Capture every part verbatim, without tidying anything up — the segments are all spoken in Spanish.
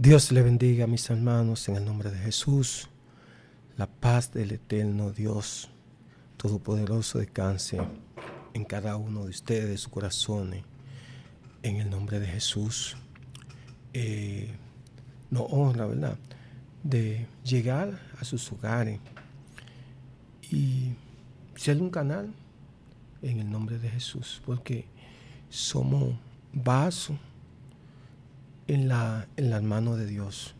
Dios le bendiga, mis hermanos, en el nombre de Jesús. La paz del eterno Dios Todopoderoso descanse en cada uno de ustedes, de sus corazones, en el nombre de Jesús. Eh, nos honra, ¿verdad?, de llegar a sus hogares y ser un canal en el nombre de Jesús, porque somos vasos en la, en las manos de Dios.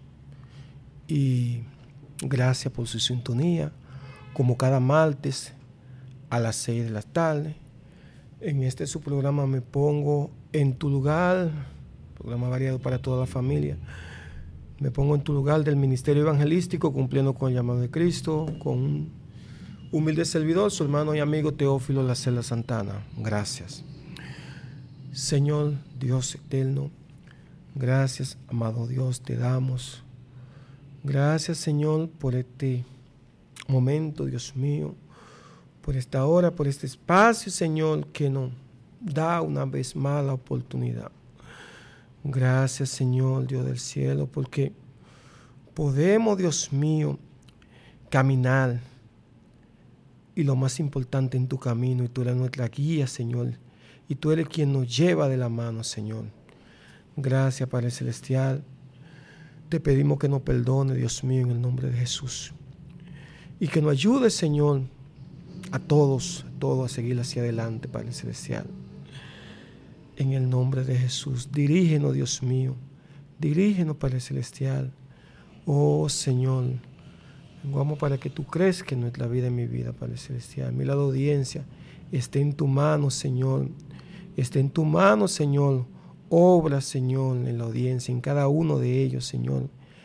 Y gracias por su sintonía, como cada martes a las seis de la tarde. En este su programa Me Pongo en Tu Lugar, programa variado para toda la familia. Me pongo en tu lugar del Ministerio Evangelístico, cumpliendo con el llamado de Cristo, con un humilde servidor, su hermano y amigo Teófilo Lacela Santana. Gracias. Señor Dios eterno, gracias, amado Dios, te damos. Gracias, Señor, por este momento, Dios mío, por esta hora, por este espacio, Señor, que nos da una vez más la oportunidad. Gracias, Señor, Dios del cielo, porque podemos, Dios mío, caminar. Y lo más importante, en tu camino, y tú eres nuestra guía, Señor, y tú eres quien nos lleva de la mano, Señor. Gracias, Padre Celestial. Te pedimos que nos perdone, Dios mío, en el nombre de Jesús. Y que nos ayude, Señor, a todos, a todos a seguir hacia adelante, Padre Celestial. En el nombre de Jesús, dirígenos, Dios mío. Dirígenos, Padre Celestial. Oh, Señor, vamos para que tú crezcas en nuestra vida, en mi vida, Padre Celestial. Mira la audiencia, esté en tu mano, Señor. Esté en tu mano, Señor. Obra, Señor, en la audiencia, en cada uno de ellos, Señor.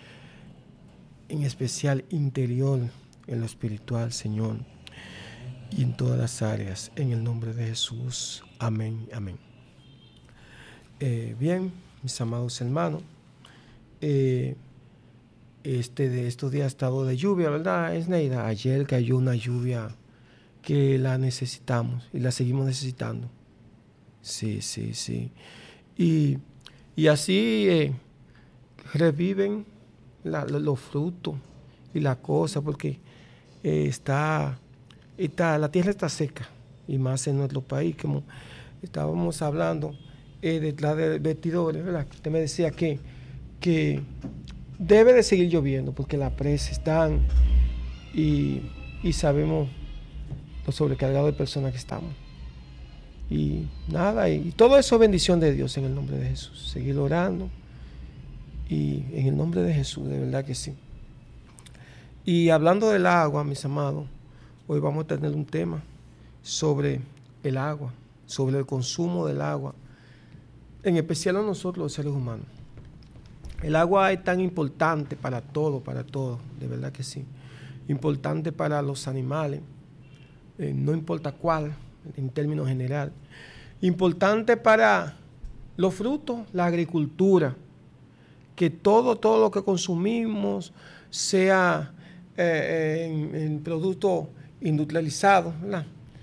En especial interior, en lo espiritual, Señor. Y en todas las áreas, en el nombre de Jesús. Amén, amén. Eh, bien, mis amados hermanos. Eh, este de estos días ha estado de lluvia, ¿verdad, Esneida? Ayer cayó una lluvia que la necesitamos y la seguimos necesitando. Sí, sí, sí. Y, y así eh, reviven la, los, los frutos y la cosa, porque eh, está, está, la tierra está seca, y más en nuestro país, como estábamos hablando eh, detrás de vestidores, ¿verdad? Usted me decía que, que debe de seguir lloviendo, porque las presas están, y, y sabemos lo sobrecargados de personas que estamos. Y nada, y todo eso es bendición de Dios en el nombre de Jesús. Seguir orando y en el nombre de Jesús, de verdad que sí. Y hablando del agua, mis amados, hoy vamos a tener un tema sobre el agua, sobre el consumo del agua, en especial a nosotros los seres humanos. El agua es tan importante para todo, para todo, de verdad que sí. Importante para los animales, eh, no importa cuál, en términos general. Importante para los frutos, la agricultura, que todo, todo lo que consumimos sea eh, en, en productos industrializados, ¿verdad?,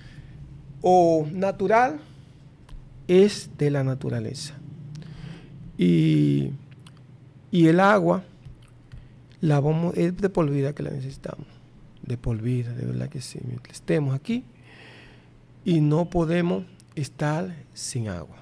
o natural, es de la naturaleza. Y, y el agua la vamos, es de por vida que la necesitamos, de por vida, de verdad que sí. Mientras estemos aquí, y no podemos estar sin agua.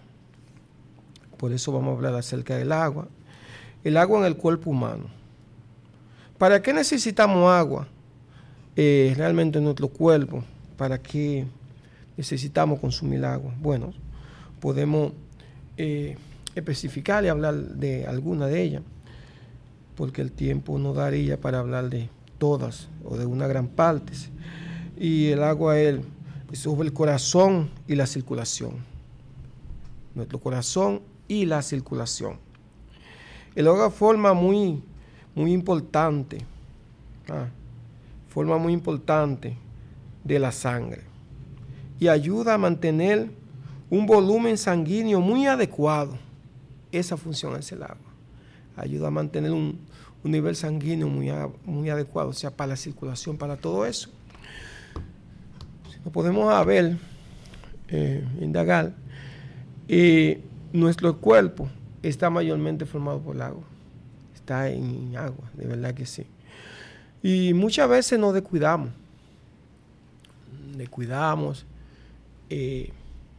Por eso vamos a hablar acerca del agua. El agua en el cuerpo humano. ¿Para qué necesitamos agua? Eh, realmente en nuestro cuerpo. ¿Para qué necesitamos consumir agua? Bueno, podemos eh, especificar y hablar de alguna de ellas, porque el tiempo no daría para hablar de todas o de una gran parte. Y el agua es sobre el corazón y la circulación. Nuestro corazón y la circulación. El agua forma muy, muy importante, ah, forma muy importante de la sangre y ayuda a mantener un volumen sanguíneo muy adecuado. Esa función es el agua. Ayuda a mantener un, un nivel sanguíneo muy, muy adecuado, o sea, para la circulación, para todo eso. Lo podemos a ver, eh, indagar, y nuestro cuerpo está mayormente formado por el agua. está en agua, de verdad que sí. Y muchas veces nos descuidamos, descuidamos eh,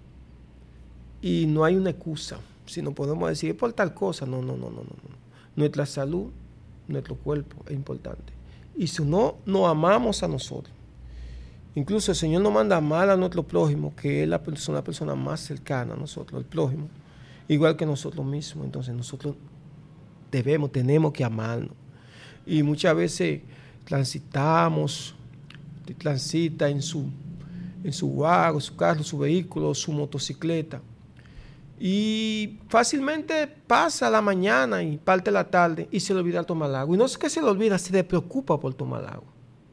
y no hay una excusa. Si no podemos decir, es por tal cosa, no, no, no, no, no. Nuestra salud, nuestro cuerpo es importante. Y si no nos amamos a nosotros, incluso el Señor nos manda amar a nuestro prójimo, que es la persona, la persona más cercana a nosotros, el prójimo, igual que nosotros mismos. Entonces nosotros debemos, tenemos que amarnos. Y muchas veces transitamos, transita en su, en su guagua, su carro, su vehículo, su motocicleta. Y fácilmente pasa la mañana y parte la tarde y se le olvida tomar agua. Y no es que se le olvida, se le preocupa por tomar agua.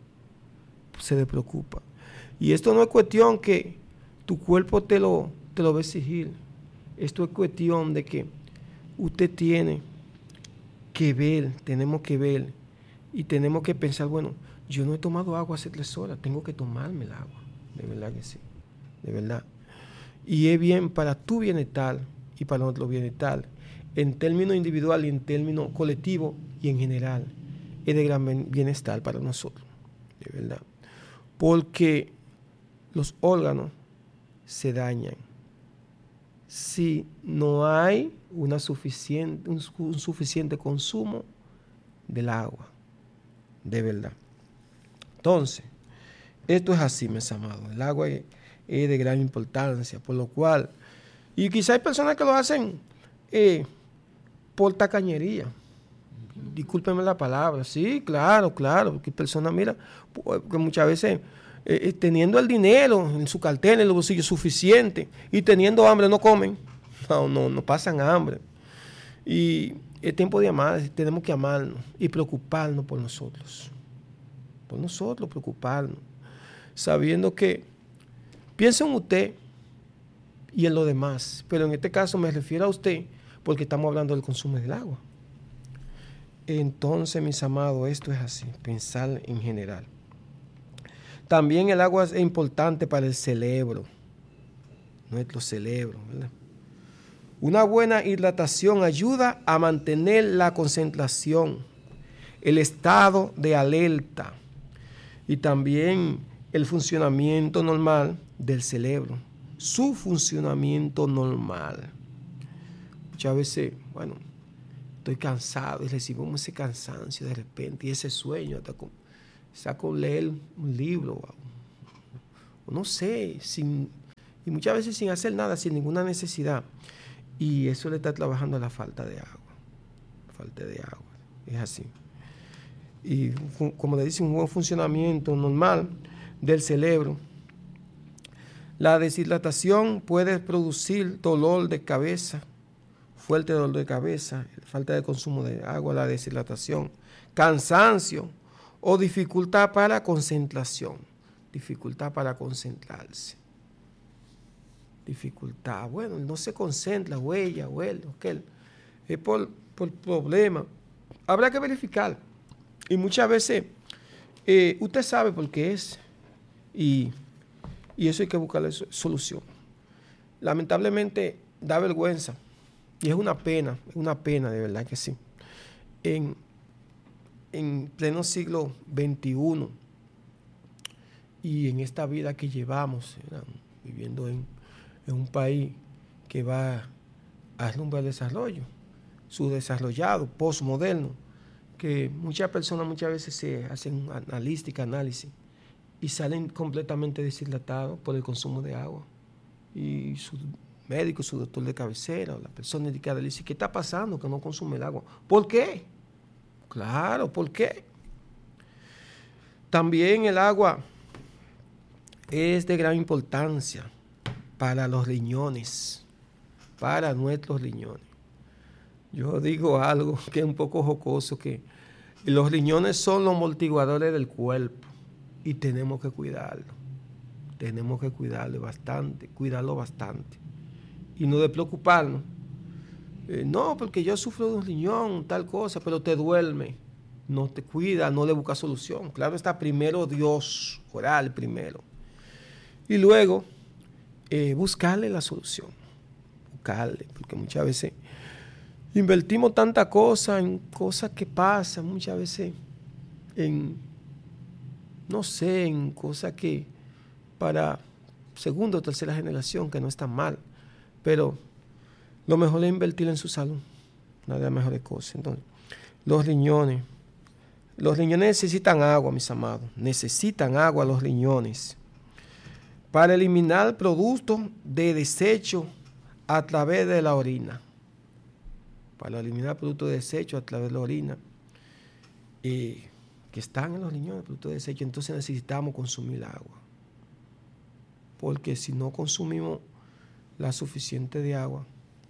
Se le preocupa. Y esto no es cuestión que tu cuerpo te lo, te lo va a exigir. Esto es cuestión de que usted tiene que ver, tenemos que ver y tenemos que pensar, bueno, yo no he tomado agua hace tres horas, tengo que tomarme el agua. De verdad que sí, de verdad. Y es bien para tu bienestar y para nuestro bienestar, en términos individual y en términos colectivos y en general, es de gran bienestar para nosotros, de verdad. Porque los órganos se dañan si no hay una suficiente, un, un suficiente consumo del agua, de verdad. Entonces, esto es así, mis amados. El agua es, es de gran importancia, por lo cual, y quizá hay personas que lo hacen eh, por tacañería. Discúlpenme la palabra. Sí, claro, claro, porque personas, mira, que muchas veces eh, teniendo el dinero en su cartera, en los bolsillos suficiente, y teniendo hambre no comen, no, no, no pasan hambre. Y es tiempo de amar, tenemos que amarnos y preocuparnos por nosotros. Por nosotros, preocuparnos. Sabiendo que, piensa en usted y en lo demás, pero en este caso me refiero a usted porque estamos hablando del consumo del agua. Entonces, mis amados, esto es así, pensar en general. También el agua es importante para el cerebro, nuestro cerebro, ¿verdad? Una buena hidratación ayuda a mantener la concentración, el estado de alerta y también el funcionamiento normal del cerebro, su funcionamiento normal. Muchas veces, bueno, estoy cansado y recibimos ese cansancio de repente y ese sueño, hasta con, saco leer un libro, o no sé, sin, y muchas veces sin hacer nada, sin ninguna necesidad. Y eso le está trabajando a la falta de agua, falta de agua, es así. Y como le dice, un buen funcionamiento normal del cerebro. La deshidratación puede producir dolor de cabeza, fuerte dolor de cabeza, falta de consumo de agua, la deshidratación, cansancio o dificultad para concentración, dificultad para concentrarse. Dificultad, bueno, no se concentra, huella, huele, okay. Es por, por problema. Habrá que verificar. Y muchas veces eh, usted sabe por qué es. Y, y eso hay que buscarle solución. Lamentablemente da vergüenza. Y es una pena, es una pena de verdad que sí. En, en pleno siglo veintiuno y en esta vida que llevamos, ¿verdad? Viviendo en, en un país que va a rumbo al desarrollo, subdesarrollado, postmoderno, que muchas personas muchas veces se hacen analítica, análisis y salen completamente deshidratados por el consumo de agua. Y su médico, su doctor de cabecera, o la persona indicada le dice, ¿qué está pasando que no consume el agua? ¿Por qué? Claro, ¿por qué? También el agua es de gran importancia para los riñones, para nuestros riñones. Yo digo algo que es un poco jocoso, que los riñones son los amortiguadores del cuerpo y tenemos que cuidarlo. Tenemos que cuidarlo bastante, cuidarlo bastante. Y no de preocuparnos. Eh, no, porque yo sufro de un riñón, tal cosa, pero te duerme. No te cuida, no le busca solución. Claro está, primero Dios, orar primero. Y luego eh, buscarle la solución. Buscarle, porque muchas veces Invertimos tanta cosa en cosas que pasan muchas veces en, no sé, en cosas que para segunda o tercera generación, que no están mal, pero lo mejor es invertir en su salud, una de las mejores cosas. Entonces, los riñones, los riñones necesitan agua, mis amados, necesitan agua los riñones para eliminar productos de desecho a través de la orina, para eliminar productos de desecho a través de la orina, eh, que están en los riñones, productos de desecho. Entonces necesitamos consumir agua, porque si no consumimos la suficiente de agua,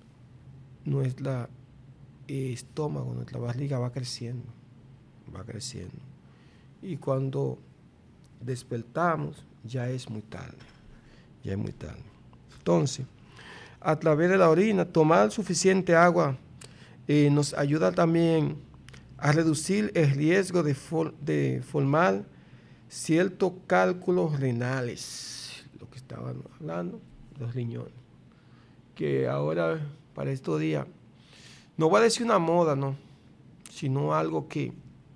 nuestro eh, estómago, nuestra barriga va creciendo, va creciendo. Y cuando despertamos, ya es muy tarde, ya es muy tarde. Entonces, a través de la orina, tomar suficiente agua eh, nos ayuda también a reducir el riesgo de, for, de formar ciertos cálculos renales, lo que estaban hablando, los riñones, que ahora, para estos días, no voy a decir una moda, no, sino algo que,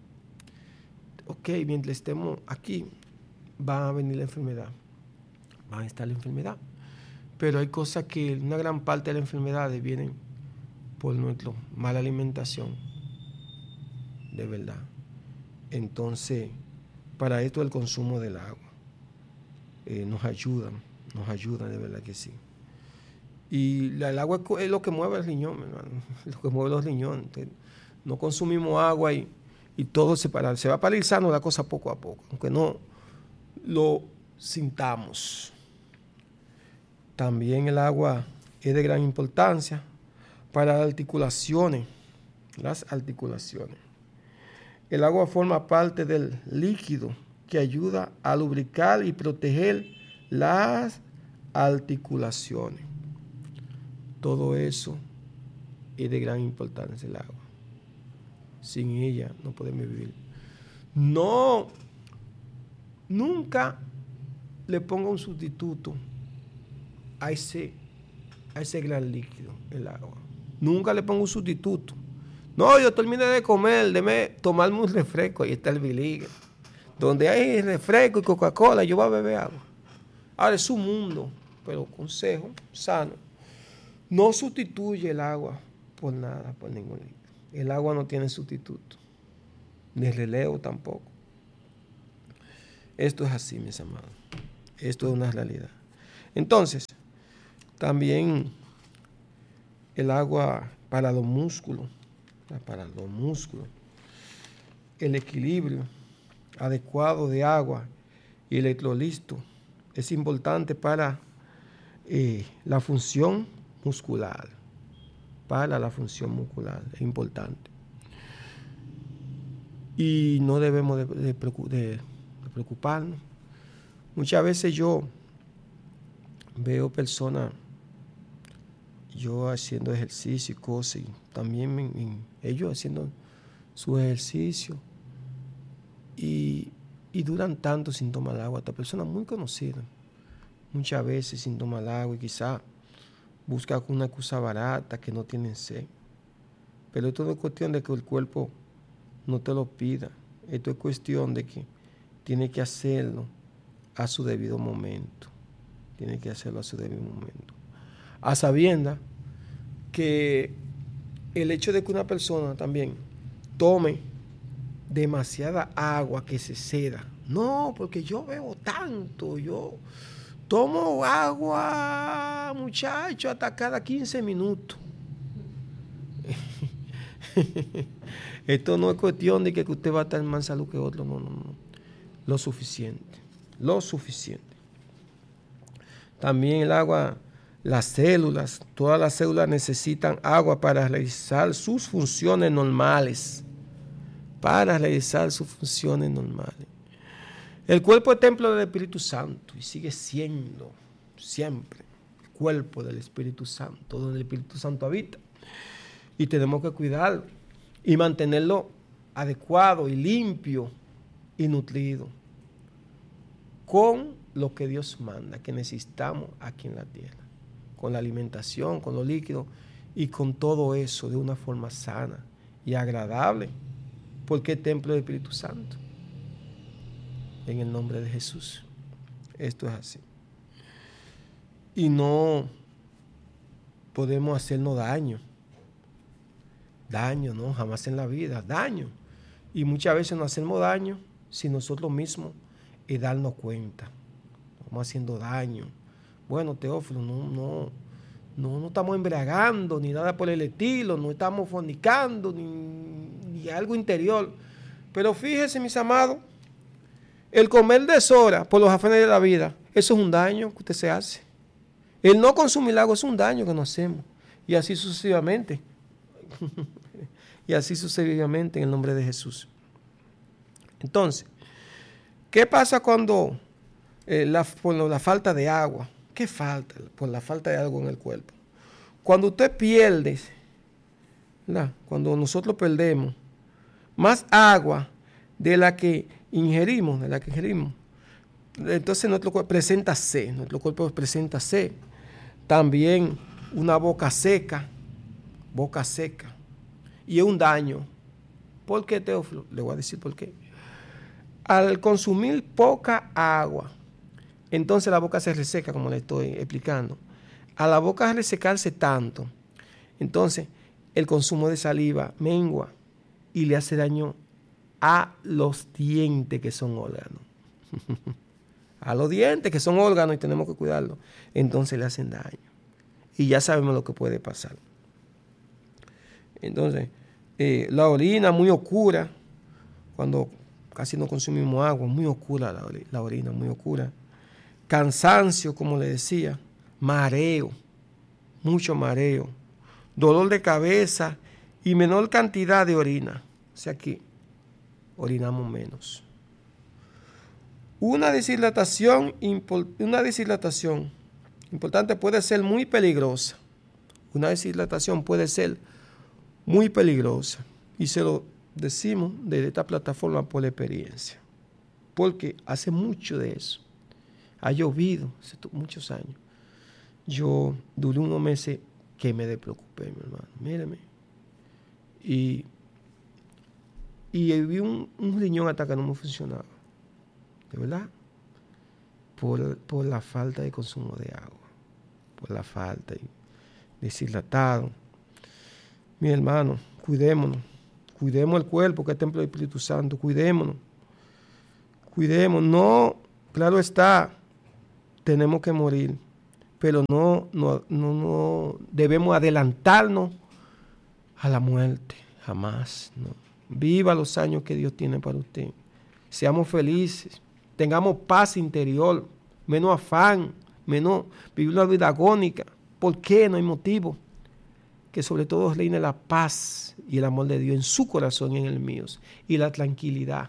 ok, mientras estemos aquí, va a venir la enfermedad, va a estar la enfermedad, pero hay cosas que una gran parte de las enfermedades vienen por nuestra mala alimentación, de verdad. Entonces, para esto el consumo del agua eh, nos ayuda, nos ayuda, de verdad que sí. Y la, el agua es lo que mueve el riñón, hermano, lo que mueve los riñones. Entonces, no consumimos agua y, y todo se, para, se va paralizando la cosa poco a poco, aunque no lo sintamos. También el agua es de gran importancia para las articulaciones, las articulaciones. El agua forma parte del líquido que ayuda a lubricar y proteger las articulaciones. Todo eso es de gran importancia, el agua. Sin ella no podemos vivir. No, nunca le ponga un sustituto a ese, a ese gran líquido, el agua. Nunca le ponga un sustituto. No, yo terminé de comer, déme tomarme un refresco, ahí está el biligue. Donde hay refresco y Coca-Cola, yo voy a beber agua. Ahora es un mundo, pero consejo sano. No sustituye el agua por nada, por ningún líquido. El agua no tiene sustituto, ni relevo tampoco. Esto es así, mis amados. Esto es una realidad. Entonces, también el agua para los músculos, para los músculos, el equilibrio adecuado de agua y electrolito es importante para eh, la función muscular, para la función muscular, es importante. Y no debemos de, de, de, de preocuparnos. Muchas veces yo veo personas, yo haciendo ejercicio y cosas, y también me, me, ellos haciendo su ejercicio, y, y duran tanto sin tomar agua, hasta personas muy conocidas, muchas veces sin tomar agua, y quizá busca una excusa barata, que no tienen sed. Pero esto no es cuestión de que el cuerpo no te lo pida, esto es cuestión de que tiene que hacerlo a su debido momento, tiene que hacerlo a su debido momento. A sabiendas que el hecho de que una persona también tome demasiada agua que se ceda, no, porque yo bebo tanto, yo tomo agua, muchacho, hasta cada quince minutos. Esto no es cuestión de que usted va a estar en más salud que otro, no, no, no. Lo suficiente, lo suficiente. También el agua, las células, todas las células necesitan agua para realizar sus funciones normales, para realizar sus funciones normales. El cuerpo es templo del Espíritu Santo y sigue siendo siempre el cuerpo del Espíritu Santo, donde el Espíritu Santo habita. Y tenemos que cuidarlo y mantenerlo adecuado y limpio y nutrido con lo que Dios manda, que necesitamos aquí en la tierra, con la alimentación, con los líquidos y con todo eso de una forma sana y agradable, porque es templo del Espíritu Santo. En el nombre de Jesús. Esto es así. Y no podemos hacernos daño. Daño, ¿no? Jamás en la vida. Daño. Y muchas veces nos hacemos daño si nosotros mismos es darnos cuenta. Estamos haciendo daño. Bueno, Teófilo, no, no, no, no estamos embriagando ni nada por el estilo, no estamos fornicando ni, ni algo interior. Pero fíjese, mis amados, el comer deshora por los afanes de la vida, eso es un daño que usted se hace. El no consumir agua es un daño que nos hacemos. Y así sucesivamente. Y así sucesivamente en el nombre de Jesús. Entonces, ¿qué pasa cuando eh, la, por la falta de agua? ¿Qué falta? Por la falta de algo en el cuerpo. Cuando usted pierde, ¿verdad? Cuando nosotros perdemos más agua de la que ingerimos, de la que ingerimos, entonces nuestro cuerpo presenta sed, nuestro cuerpo presenta sed. También una boca seca, boca seca. Y es un daño. ¿Por qué, Teófilo? Le voy a decir por qué. Al consumir poca agua, entonces la boca se reseca, como le estoy explicando. A la boca resecarse tanto, entonces el consumo de saliva mengua y le hace daño a los dientes, que son órganos. A los dientes, que son órganos y tenemos que cuidarlos. Entonces le hacen daño. Y ya sabemos lo que puede pasar. Entonces, eh, la orina muy oscura, cuando casi no consumimos agua, muy oscura la, la orina, muy oscura. Cansancio, como le decía, mareo, mucho mareo, dolor de cabeza y menor cantidad de orina. O sea, aquí orinamos menos. Una deshidratación, una deshidratación importante puede ser muy peligrosa. Una deshidratación puede ser muy peligrosa. Y se lo decimos desde esta plataforma por la experiencia. Porque hace mucho de eso. Ha llovido hace muchos años. Yo duré unos meses que me despreocupé, mi hermano. Míreme. Y, y vi un, un riñón hasta que no me funcionaba. ¿De verdad? Por, por la falta de consumo de agua. Por la falta. Y deshidratado. Mi hermano, cuidémonos. Cuidemos el cuerpo, que es el templo del Espíritu Santo. Cuidémonos. Cuidémonos. No, claro está, tenemos que morir. Pero no, no, no, no debemos adelantarnos a la muerte. Jamás. No. Viva los años que Dios tiene para usted. Seamos felices. Tengamos paz interior. Menos afán. Menos vivir una vida agónica. ¿Por qué? No hay motivo. Que sobre todo reine la paz y el amor de Dios en su corazón y en el mío. Y la tranquilidad.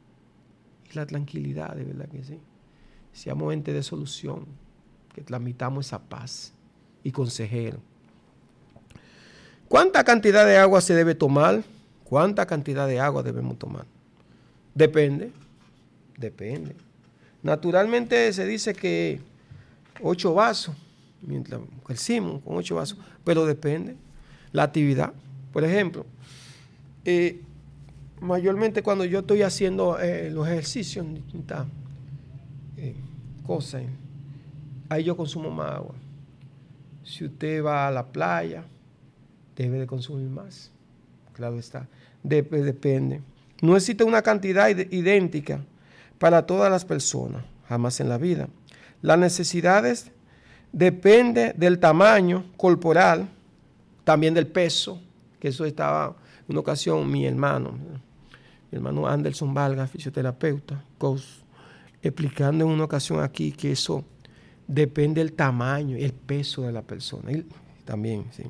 Y la tranquilidad, de verdad que sí. Seamos ente de solución. Que transmitamos esa paz. Y consejero. ¿Cuánta cantidad de agua se debe tomar? ¿Cuánta cantidad de agua debemos tomar? Depende. Depende. Naturalmente se dice que ocho vasos. Mientras crecimos con ocho vasos. Pero depende. La actividad. Por ejemplo, eh, mayormente cuando yo estoy haciendo eh, los ejercicios, distintas eh, cosas, ahí yo consumo más agua. Si usted va a la playa, debe de consumir más. Claro está. Dep- depende. No existe una cantidad id- idéntica para todas las personas, jamás en la vida. Las necesidades dependen del tamaño corporal, también del peso, que eso estaba en una ocasión mi hermano, mi hermano Anderson Vargas, fisioterapeuta, coach, explicando en una ocasión aquí que eso depende del tamaño y el peso de la persona. Y también, sí.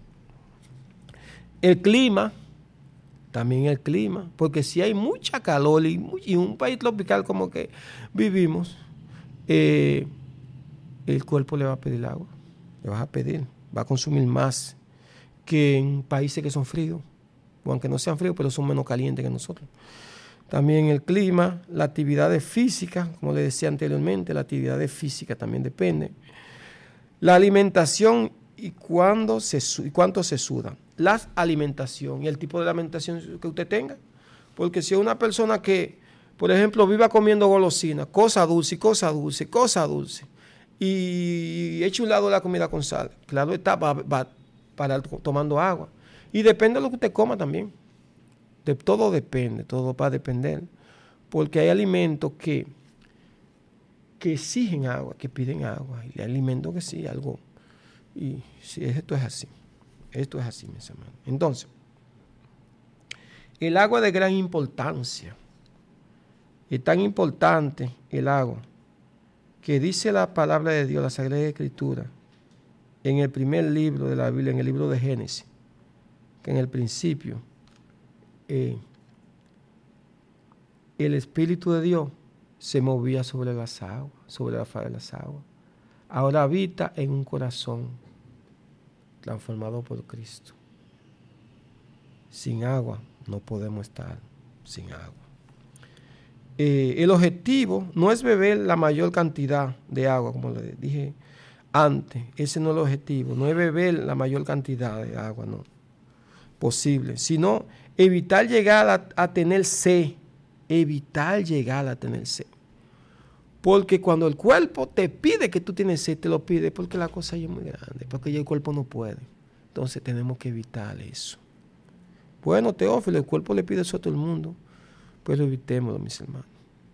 El clima, también el clima, porque si hay mucha calor y, y un país tropical como que vivimos, eh, el cuerpo le va a pedir agua, le va a pedir, va a consumir más que en países que son fríos, o aunque no sean fríos, pero son menos calientes que nosotros. También el clima, la actividad física, como le decía anteriormente, la actividad física también depende. La alimentación y, cuándo se, y cuánto se suda. La alimentación y el tipo de alimentación que usted tenga. Porque si es una persona que, por ejemplo, viva comiendo golosinas, cosa dulce, cosa dulce, cosa dulce, y eche un lado la comida con sal, claro está, va, va para tomando agua. Y depende de lo que usted coma también. De, todo depende, todo va a depender. Porque hay alimentos que, que exigen agua, que piden agua. Y hay alimentos que sí, algo. Y sí, esto es así. Esto es así, mis hermanos. Entonces, el agua es de gran importancia. Es tan importante el agua que dice la palabra de Dios, la Sagrada Escritura, en el primer libro de la Biblia, en el libro de Génesis, que en el principio eh, el Espíritu de Dios se movía sobre las aguas, sobre la faz de las aguas. Ahora habita en un corazón transformado por Cristo. Sin agua no podemos estar sin agua. Eh, el objetivo no es beber la mayor cantidad de agua, como le dije antes. Ese no es el objetivo. No es beber la mayor cantidad de agua, no. Posible. Sino evitar llegar a, a tener sed. Evitar llegar a tener sed. Porque cuando el cuerpo te pide que tú tienes sed, te lo pide porque la cosa ya es muy grande, porque ya el cuerpo no puede. Entonces tenemos que evitar eso. Bueno, Teófilo, el cuerpo le pide eso a todo el mundo, pues evitémoslo, mis hermanos.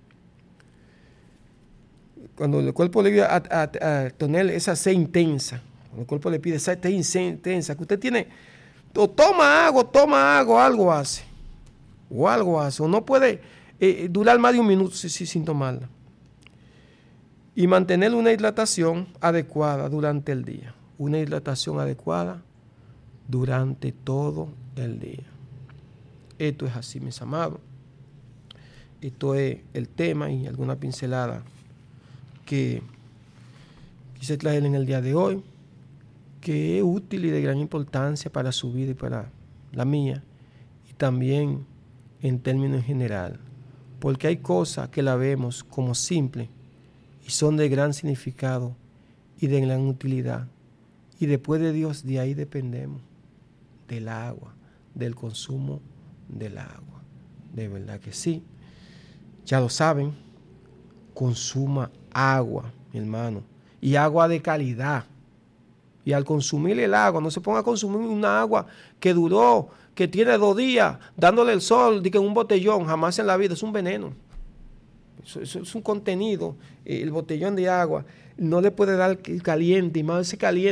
Cuando el cuerpo le pide a, a, a tener esa sed intensa, cuando el cuerpo le pide esa sed intensa, que usted tiene, o toma agua, toma agua, algo hace, o algo hace, o no puede eh, durar más de un minuto sin, sin tomarla. Y mantener una hidratación adecuada durante el día. Una hidratación adecuada durante todo el día. Esto es así, mis amados. Esto es el tema y alguna pincelada que quise traer en el día de hoy, que es útil y de gran importancia para su vida y para la mía, y también en términos general, porque hay cosas que la vemos como simples y son de gran significado y de gran utilidad, y después de Dios, de ahí dependemos, del agua, del consumo del agua. De verdad que sí. Ya lo saben, consuma agua, mi hermano, y agua de calidad. Y al consumir el agua, no se ponga a consumir una agua que duró, que tiene dos días, dándole el sol, de que en un botellón, jamás en la vida, es un veneno. Eso, eso es un contenido, el botellón de agua, no le puede dar caliente, y más ese caliente